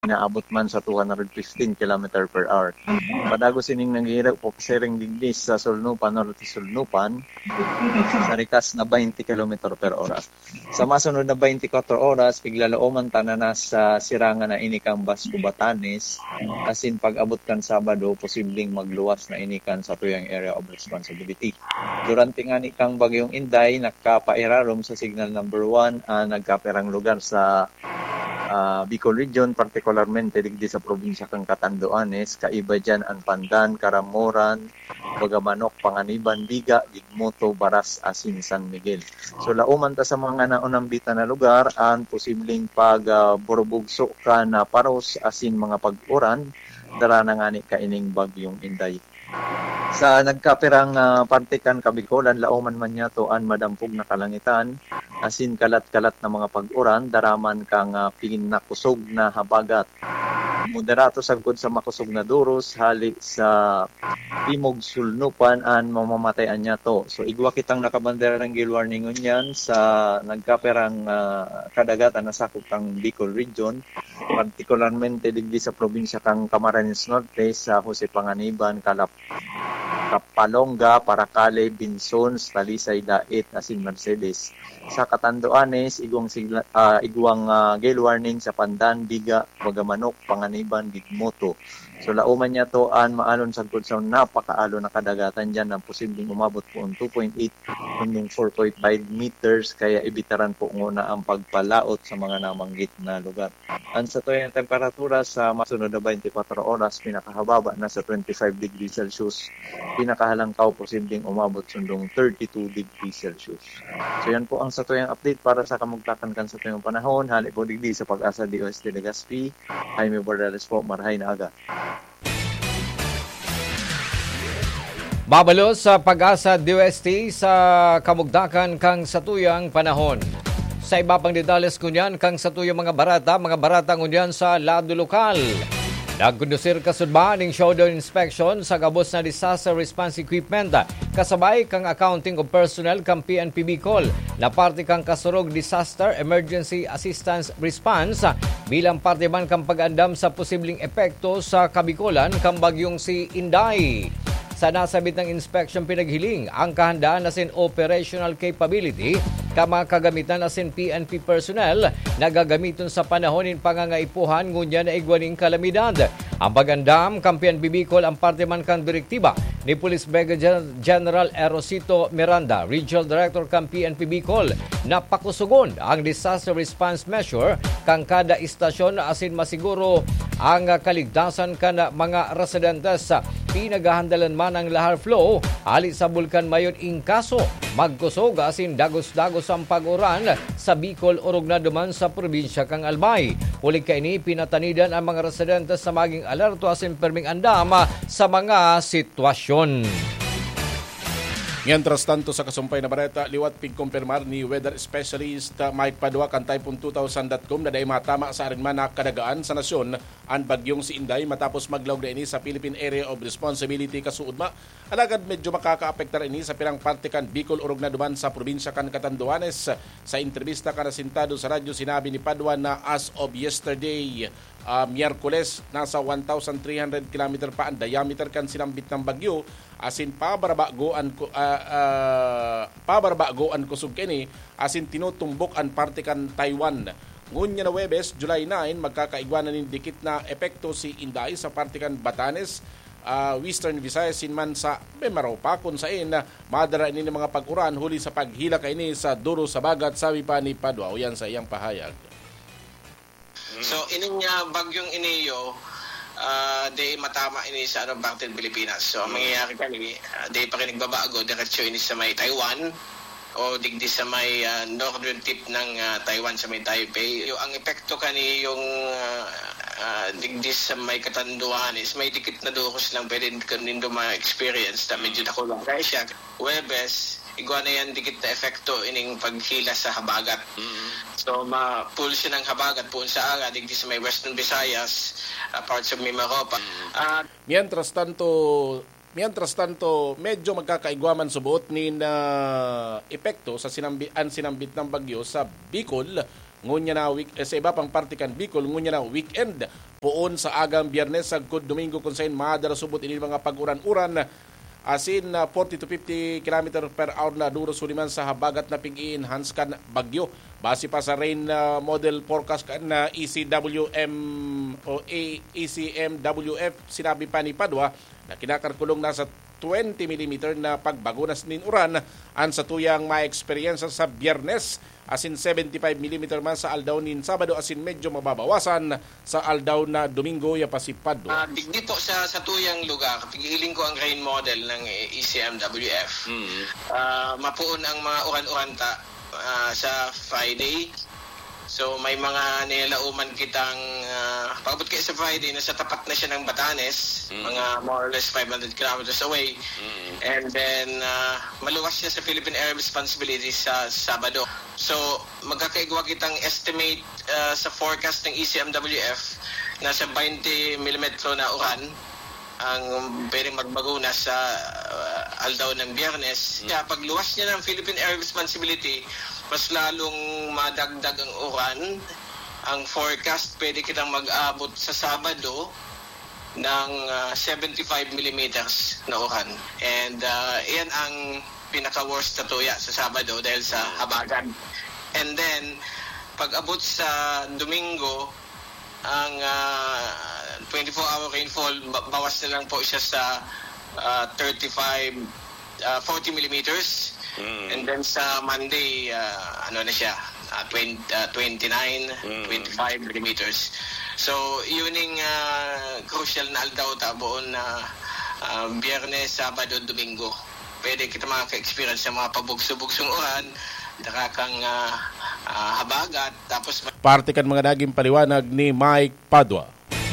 inaabot man sa 215 km per hour. Padago sining nanghihirap po siring digdis sa Sulnupan o Sulnupan sa rikas na 20 km per oras. Sa masunod na 24 oras, piglalooman tanan sa sirangan na inikang Basco Batanes, asin pag-abot kan Sabado, posibleng magluwas na inikan sa tuyang area of responsibility. Durante nga nikang bagyong Inday, nagkapairarom sa signal number 1, nagkapirang lugar sa Bicol Region, particularmente digdi sa probinsya kang Catanduanes, kaiba dyan ang Pandan, Karamoran, Bagamanok, Panganiban, Biga, Gigmoto, Baras, Asin, San Miguel. So lauman ta sa mga naunambita na lugar, ang posibleng pagburbugso ka na paros, asin mga pag-uran, dara na nga ni kaining bagyong Inday. Sa nagkapirang partikan Kabikolan, lauman man niya to an madampog na kalangitan, asin kalat-kalat na mga pag-uran, daraman kang pinakusog na habagat. Moderato sagod sa makusog na duros, hali sa timog sulnupan an mamamatayan niya to. So igwa kitang nakabandera ng gale warning yan sa nagkapirang kadagatan na sakop kang Bicol Region, partikularmente digdi sa probinsya kang Camarines Norte, sa Jose Panganiban, Kapalonga, Paracale, Binsons, Talisay, Dait, asin Mercedes. Sa Catanduanes, igwang gale warning sa Pandan, Biga, Bagamanok, Panganiban, Gigmoto. So lauman niya to an maalon sagod sa napakaalo na kadagatan dyan na posibleng umabot po ang 2.8 hanggang 4.5 meters, kaya ibitaran po muna ang pagpalaot sa mga namanggit na lugar. Ang sa tuyang temperatura sa masunod na 24 oras, pinakahababa na sa 25 degrees Celsius, pinakahalangkaw posibleng umabot sundong 32 degrees Celsius. So yan po ang sa tuyang update para sa kamugtakan kan sa tuyang panahon. Hali po digdi sa Pag-asa DOST Legazpi, Jaime Bordales po, marahay na aga. Babalo sa Pag-asa DOST sa kamugdakan kang satuyang panahon. Sa iba pang detalles kunyan kang satuyang mga barata ngunyan sa lado lokal. Nagkondusir kasudba ning showdown inspection sa gabos na disaster response equipment kasabay kang accounting of personnel kang PNP Bicol na parte kang kasurog disaster emergency assistance response bilang parte man kang pag-andam sa posibleng epekto sa Kabikolan kang bagyong si Inday. Sa nasabit ng inspection pinaghiling ang kahandaan asin operational capability kama kagamitan asin PNP personnel na gagamiton sa panahonin pangangaipuhan ngunya na igwaning kalamidad. Ang pagandam kang PNP Bicol ang parte man kang direktiba ni Police Brigadier General Erosito Miranda, Regional Director kang PNP Bicol, na pakusugon ang disaster response measure kang kada istasyon asin masiguro ang kaligtasan kan mga residentes sa pinagahandalan man ang lahar flow ali sa Bulkan Mayon Inkaso magkusog asin dagos-dagos ang pag-uran sa Bicol urog na duman sa probinsya kang Albay. Ulig kaini pinatanidan ang mga residentes sa maging alerto asin perming andam sa mga sitwasyon. Mientras tanto sa kasumpay na bareta, liwat pigkumpirmar ni weather specialist Mike Padua kan typhoon2000.com na dahil matama sa arinman na kadagaan sa nasyon ang bagyong si Inday matapos maglawg na ini sa Philippine Area of Responsibility kasuod ma. Alagad medyo makakaapektar ini sa pirang parte kan Bicol urog na duman sa probinsya kan Catanduanes. Sa entrevista kan sintado sa radyo, sinabi ni Padua na as of yesterday, Miyerkules, nasa 1,300 km pa ang diameter kan sinambit ng bagyo, asin pabarbagoan kusog kini asin tinutumbok ang parte kan Taiwan. Ngunya na Webes, July 9, magkakaigwanan ng dikit na epekto si Inday sa parte kan Batanes, Western Visayas sinman sa Memaropa kung saan madara ini ng mga pag-uran huli sa paghila kaini sa duro sa bagat, sabi pa ni Padua. O yan sa iyang pahayag. So ining bagyong iniyo di matama ini sa Bangtan Pilipinas. So ang mangyayari kani di pa kini nagbabago diretso ini sa may Taiwan o digdi sa may northern tip ng Taiwan sa may Taipei. Ang epekto kani yung digdi sa may Catanduanes, may dikit na duros lang pwede kanindo ma-experience na medyo nakulang. Kaya siya, Webes, igwa na yan dikit na efekto ining paghila sa habagat. So ma-pull siya ng habagat po sa aga digdi sa may Western Visayas, parts of Mimaropa. Mientras tanto, medyo magkakaigwaman subuot ni na epekto sa sinambit ng bagyo sa Bicol. Ngunya na sa iba pang parte kan Bicol, ngunya na weekend Puon sa agang Biyernes sagkod Domingo kung saan madara subot ini mga pag-uran-uran asin 40 to 50 km per hour na duro suliman sa habagat na ping-i-enhance kan bagyo. Base pa sa rain model forecast kan na ECWM o ECMWF, sinabi pa ni Padua na kinakarkulong na sa 20 mm na pagbago na sinuran ang sa tuyang ma-experience sa Biyernes asin 75 mm man sa aldaw nin Sabado asin medyo mababawasan sa aldaw na Domingo ya pasipad. Digdi po sa tuyang lugar, pigiling ko ang rain model ng ECMWF. Mapuon ang mga uran-uranta sa Friday. So may mga nilauman kitang pagabot kayo sa Friday, nasa tapat na siya ng Batanes, mga more or less 500 kilometers away. And then maluwas siya sa Philippine Air Responsibility sa Sabado. So magkakaigwa kitang estimate sa forecast ng ECMWF nasa 20 mm na uran ang pwedeng magbago na sa aldaw ng Biyernes. Kaya pagluwas niya ng Philippine Air Responsibility, mas lalong madagdag ang uran. Ang forecast, pwede kitang mag-abot sa Sabado ng 75 mm na uran. And yan ang pinaka-worst na tuya sa Sabado dahil sa habagan. And then, pag-abot sa Domingo, ang 24-hour rainfall, bawas na lang po siya sa 40 millimeters. And then sa Monday, ano na siya, 29, 25 millimeters. So, yun yung crucial na aldaw tabuon na Biyernes, Sabado, Domingo. Pwede kita maka-experience sa mga pabugso-bugsong uran, nakakang habagat, tapos parte kan mga naging paliwanag ni Mike Padua.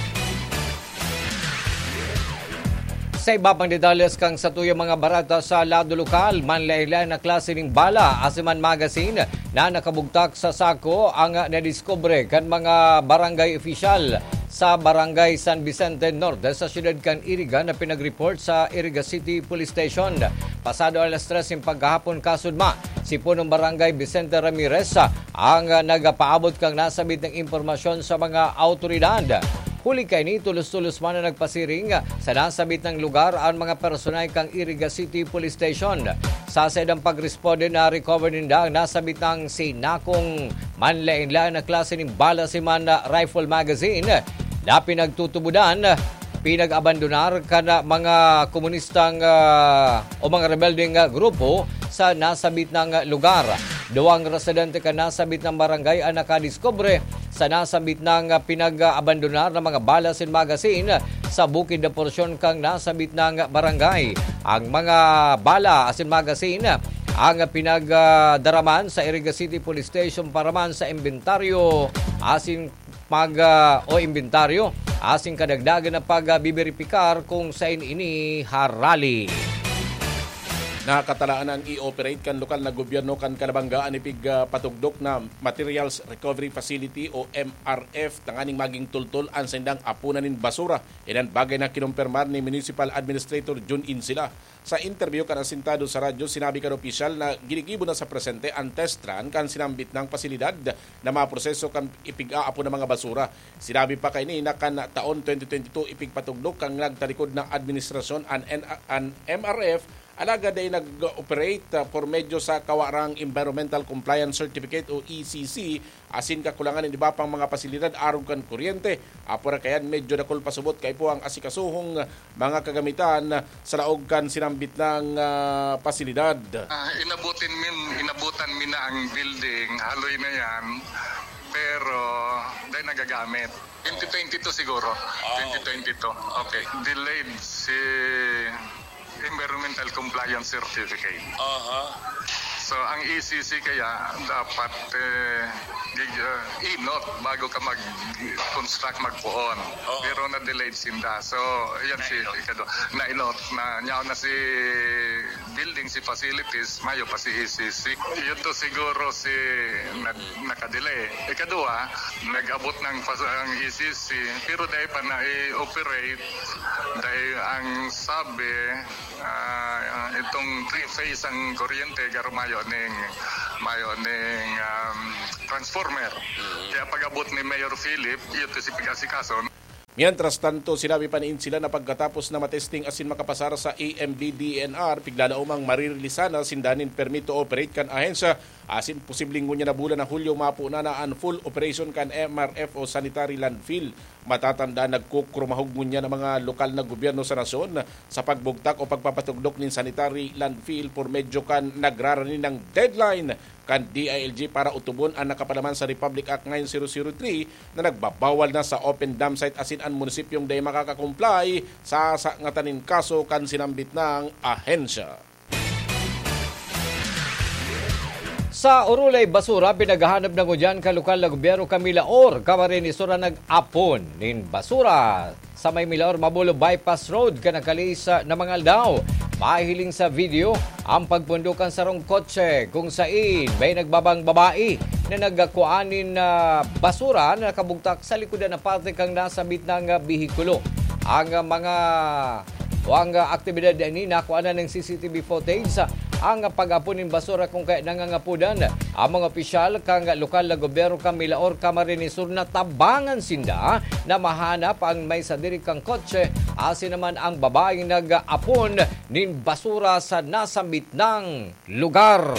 Sa iba pang detalles kang sa tuyang mga barata sa lado lokal, manlaylay na klase ng bala Asiman Magazine na nakabugtak sa sako ang nadiskubre kan mga barangay official sa Barangay San Vicente Norte sa siyudad kan Iriga na pinag-report sa Iriga City Police Station. Pasado alas 3 yung paghahapon kasudma, si punong Barangay Vicente Ramirez ang nagapaabot kang nasabit ng impormasyon sa mga autoridad. Huli kay ni tulos-tulos man na nagpasiring sa nasabit ng lugar ang mga personay kang Iriga City Police Station. Sa sedang pag-responde na recover ninda ang nasabit ng sinakong manlain-lain na klase ng bala siman na rifle magazine na pinagtutubudan, pinag-abandonar ka mga komunistang o mga rebelding grupo sa nasabit ng lugar. Duwang residente ka nasabit ng barangay ang nakadiskubre sa nasabit ng pinag-abandonar ng mga balasin magazine sa bukid na porsyon kang nasabit ng barangay. Ang mga bala asin magazine ang pinagdaraman sa Iriga City Police Station para man sa inventaryo asin inventaryo asin kadagdagan na pagbiberipikar kung saan ini harali. Nakatalaan ang i-operate kan lokal na gobyerno kan Kalabanggaan ipig patugdok na Materials Recovery Facility o MRF tanganing maging tultol ang sendang apunanin basura. Inan bagay na kinumpirmar ni Municipal Administrator Jun Insila. Sa interview kan asintado sa radyo, sinabi kan opisyal na ginigibo na sa presente ang test run kan sinambit ng pasilidad na maproseso kan ipig-aapo ng mga basura. Sinabi pa kay ni na kan taon 2022 ipig patugdok kang nagtalikod ng administrasyon ang MRF alaga day nag-operate for medyo sa kawarang Environmental Compliance Certificate o ECC asin kakulangan ng iba pang mga pasilidad aron kan kuryente. Apora kayan medyo dakol pasubot kay po ang asikasuhong mga kagamitan sa laog kan sinambit ng pasilidad. Inabutan min na ang building, haloy na yan, pero dahil nagagamit. 2022 siguro. 2022. Okay. Delayed si Environmental Compliance Certificate. So, ang ECC kaya dapat i-note bago ka mag-construct, magpuon. Pero na-delayed sinda. So, yan si Ikado. Na-note na nyaw na si building, si facilities, mayo pa si ECC. Yun to siguro si nakadelay. Ikadua, nag-abot ng ang ECC, pero dahil pa na-i-operate, dahil ang sabi, itong 3-phase ang kuryente, garo mayo ning transformer. Kaya pag-abot ni Mayor Philip, ito si Pigasikason. Mientras tanto, sinabi pa niin sila na pagkatapos na matesting asin makapasar sa AMD-DNR, pigla na umang maririlisan na sindanin permit to operate kan ahensya. Asin posibleng ngunya na bulan na Hulyo mapuna na ang full operation kan MRF o sanitary landfill. Matatanda nagkukrumahog ngunya ng mga lokal na gobyerno sa nasyon sa pagbugtak o pagpapatugdok ng sanitary landfill por medyo kan nagrarani ng deadline kan DILG para utubon ang nakapalaman sa Republic Act 9003 na nagbabawal na sa open dam site asin ang munisipyong day makakakomply sa ngatanin kaso kan sinambit ng ahensya. Sa Urulay Basura, pinaghahanap ng udyan ka lokal na gobyerno Kamilaor. Kamarin isura nag-apon nin basura. Sa may Milaor, Mabulo Bypass Road, kanakalisa na mga aldaw. Mahiling sa video ang pagpundukan sa rong kotse kung saan may nagbabang babae na nagkuanin na basura na nakabugtak sa likodan na parte kang nasa ng bihikulo. Ang mga aktibidad ni nakuha ng CCTV footage ang pag-apunin basura kung kaya nangangapudan. Ang mga opisyal kang lokal na gobyerno Kamilaor Camarinesur na tabangan sinda na mahanap ang may sadiri kang kotse asin naman ang babaeng nag-apon nin basura sa nasambit ng lugar.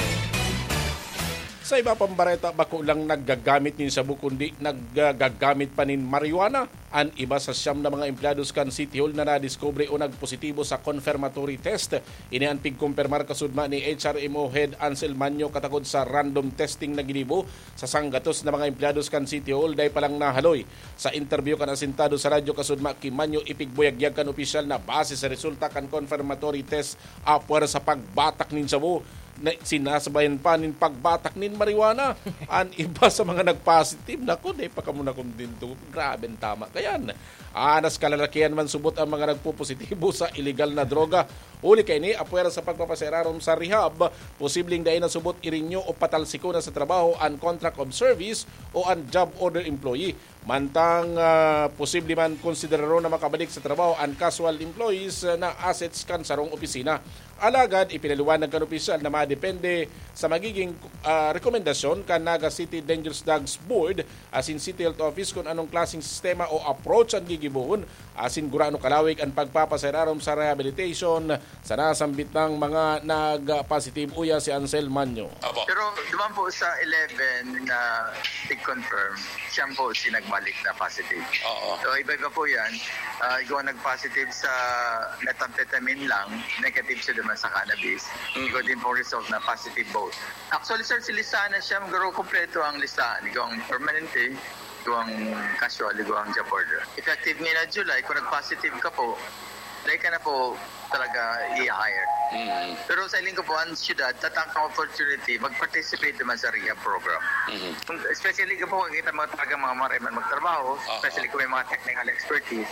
Sa iba pang bareta, bako lang naggagamit nin sabu kundi naggagamit pa nin marijuana. Ang iba sa siyam na mga empleados kan City Hall na nadiskubre o nagpositibo sa confirmatory test. Ini ang pigkumpirmar kasudma ni HRMO Head Ansel Manyo katagod sa random testing na ginibo sa sanggatos na mga empleados kan City Hall day palang nahaloy. Sa interview kan asintado sa radyo kasudma ki Manyo ipigbuyagyag kan opisyal na base sa resulta kan confirmatory test apwar sa pagbatak nin sabu na sinasabayan pa nin pagbatak nin marijuana. Ang iba sa mga nagpositive, naku, di pa kamuna kung dito. Grabe, tama. Kayan, anas kalalakihan man subot ang mga nagpupositibo sa illegal na droga. Uli kay ni, apwera sa pagpapaserarom sa rehab, posibleng dahil na subot irinyo o patalsiko na sa trabaho ang contract of service o ang job order employee. Mantang posible man konsideraro na makabalik sa trabaho ang casual employees na assets kan sarong opisina. Alagad, ipinaliwanag kan opisyal na madepende sa magiging rekomendasyon kan Naga City Dangerous Dogs Board asin City Health Office kung anong klaseng sistema o approach ang gigibuhon asin gurano kalawig ang pagpapaserarom sa rehabilitation sa nasambit ng mga nag-positive uya si Ansel Manyo. Pero duman po sa 11 na i-confirm, siyang po sinagmalik na positive. So iba-iba po yan. Ikaw nag-positive sa methamphetamine lang, negative siya naman sa cannabis. Ikaw din po result na positive both. Actually sir, si listahan na siya, magaro kompleto ang listahan. Ikaw ang permanente, ikaw ang casual, ikaw ang job order. Effective nila July, kung nag-positive ka po, like ka na po talaga i-hire. Pero sa iling ko po, ang syudad, tatangkang opportunity, mag-participate naman sa rehab program. Especially ko po, kita mga talagang mga mareman magtrabaho, especially kung may mga technical expertise.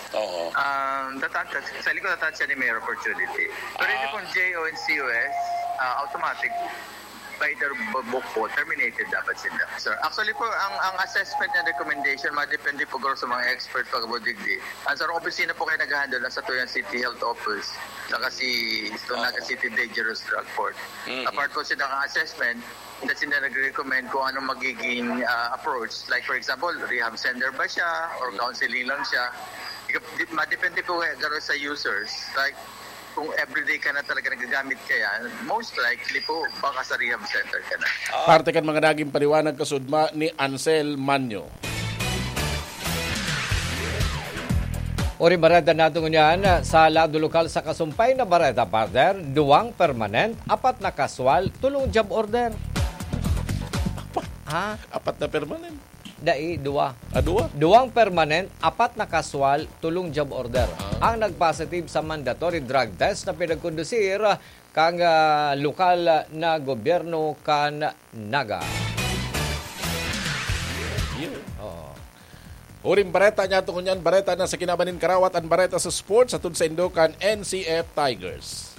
Sa iling ko tatangkang siya ni may opportunity. Pero hindi pong JO and COS, automatic, by their book po, terminated dapat sila. So, actually po, ang assessment and recommendation, madepende po sa mga expert pagkabudigdi. Ang sarong opisina po kayo nag-handle sa Tuyang City Health Office, saka si Naga City Dangerous Drug Court. Apart po sila ng assessment, hindi sila nag-recommend kung anong magiging approach. Like for example, rehab center ba siya or counseling lang siya. Madepende po kayo sa users. Like, kung everyday ka na talaga nagagamit kaya, most likely po, baka sa rehab center ka na. Parte kan mga naging paliwanag kasudma ni Ansel Manyo. Uri barada nato ngunyan sa lado lokal sa kasumpay na barada partner, 2 permanent, 4 na casual, 3 job order. Ha? 4 na permanent? Dai, 2. 2? 2 permanent, 4 na casual, 3 job order. Ang nagpositive sa mandatory drug test na pinagkondusir kang lokal na gobyerno kan Naga. Uring bareta niya ito kunyan, bareta na sa kinabanin Karawat ang bareta sa sports atun sa Indokan NCF Tigers.